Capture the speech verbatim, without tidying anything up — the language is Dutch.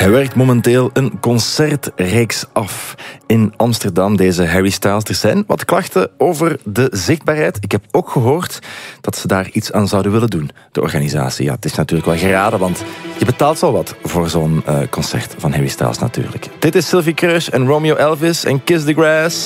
Hij werkt momenteel een concertreeks af in Amsterdam, deze Harry Styles. Er zijn wat klachten over de zichtbaarheid. Ik heb ook gehoord dat ze daar iets aan zouden willen doen, de organisatie. Ja, het is natuurlijk wel geraden, want je betaalt wel wat voor zo'n uh, concert van Harry Styles natuurlijk. Dit is Sylvie Kruis en Romeo Elvis en Kiss the Grass.